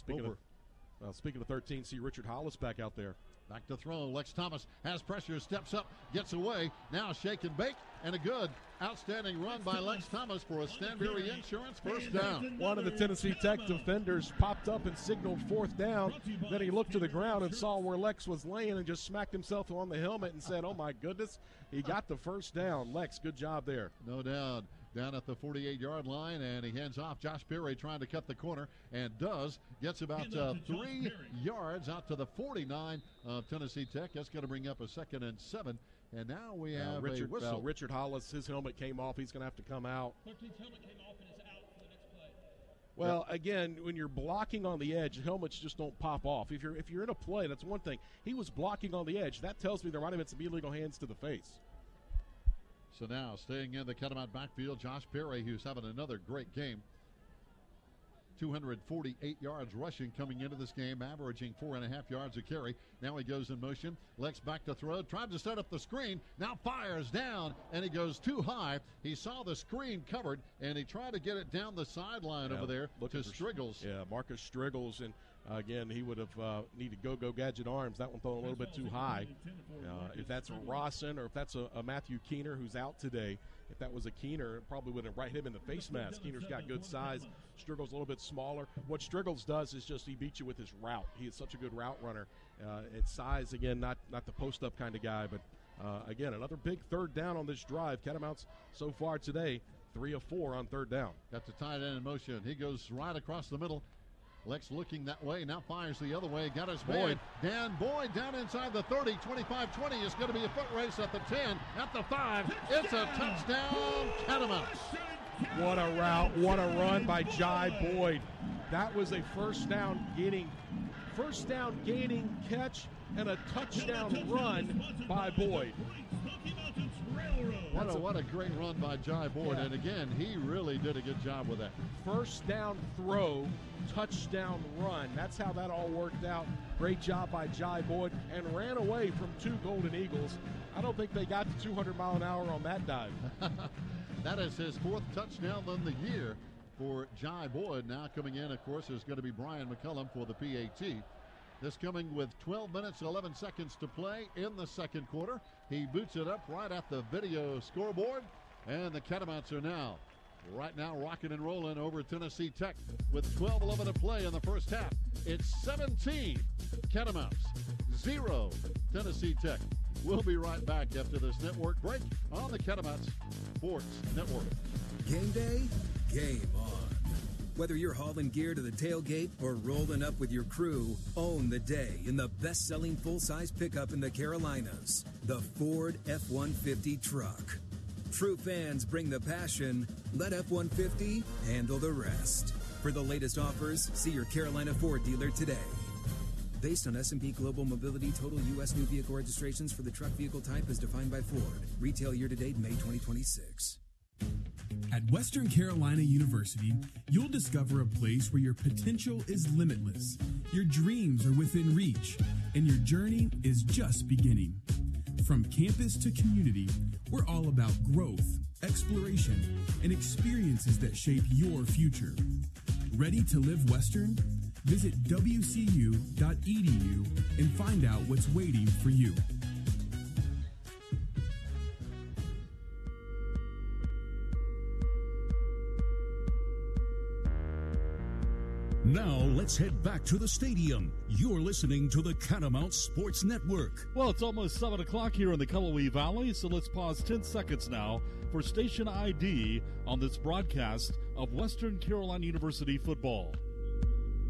Speaking of 13, see Richard Hollis back out there. Back to throw. Lex Thomas has pressure, steps up, gets away. Now shake and bake, and a good, outstanding run by Lex Thomas for a Stanberry Insurance first down. One of the Tennessee Tech defenders popped up and signaled fourth down. Then he looked to the ground and saw where Lex was laying and just smacked himself on the helmet and said, oh, my goodness, he got the first down. Lex, good job there. No doubt. Down at the 48-yard line, and he hands off. Josh Perry trying to cut the corner, and does. Gets about 3 yards out to the 49 of Tennessee Tech. That's going to bring up a 2nd and 7. And now we have a whistle. Richard Hollis, his helmet came off. He's going to have to come out. 13's helmet came off and is out for the next play. Well, again, when you're blocking on the edge, helmets just don't pop off. If you're in a play, that's one thing. He was blocking on the edge. That tells me there might have been some illegal hands to the face. So now, staying in the Catamount backfield, Josh Perry, who's having another great game. 248 yards rushing coming into this game, averaging 4.5 yards a carry. Now he goes in motion. Lex back to throw. Tried to set up the screen. Now fires down, and he goes too high. He saw the screen covered, and he tried to get it down the sideline over there to Striggles. Yeah, Marcus Striggles, and again, he would have needed go gadget arms. That one thrown a little bit too high. If that's a Rawson or if that's a Matthew Keener who's out today, if that was a Keener, it probably would have hit him in the face mask. Keener's got good size. Striggles a little bit smaller. What Striggles does is just he beats you with his route. He is such a good route runner. It's size, again, not the post-up kind of guy, but again, another big third down on this drive. Catamounts so far today, 3 of 4 on third down. Got the tight end in motion. He goes right across the middle. Lex looking that way, now fires the other way. Got his man, Dan Boyd, down inside the 30, 25-20. It's going to be a foot race at the 10, at the 5. It's a touchdown, Catamounts. What a route, what a run by Jai Boyd. That was a first down gaining catch and a touchdown run by Boyd. What a great run by Jai Boyd. Yeah. And again, he really did a good job with that. First down throw, touchdown run. That's how that all worked out. Great job by Jai Boyd, and ran away from 2 Golden Eagles. I don't think they got to 200 mile an hour on that dive. That is his 4th touchdown of the year for Jai Boyd. Now coming in, of course, is going to be Brian McCullum for the PAT. This coming with 12 minutes, 11 seconds to play in the second quarter. He boots it up right at the video scoreboard, and the Catamounts are now rocking and rolling over Tennessee Tech with 12-11 to play in the first half. It's 17 Catamounts, 0 Tennessee Tech. We'll be right back after this network break on the Catamounts Sports Network. Game day, game on. Whether you're hauling gear to the tailgate or rolling up with your crew, own the day in the best-selling full-size pickup in the Carolinas, the Ford F-150 truck. True fans bring the passion. Let F-150 handle the rest. For the latest offers, see your Carolina Ford dealer today. Based on S&P Global Mobility total U.S. new vehicle registrations for the truck vehicle type as defined by Ford. Retail year-to-date May 2026. At Western Carolina University, you'll discover a place where your potential is limitless, your dreams are within reach, and your journey is just beginning. From campus to community, we're all about growth, exploration, and experiences that shape your future. Ready to live Western? Visit wcu.edu and find out what's waiting for you. Now, let's head back to the stadium. You're listening to the Catamount Sports Network. Well, it's almost 7 o'clock here in the Cullowhee Valley, so let's pause 10 seconds now for station ID on this broadcast of Western Carolina University football.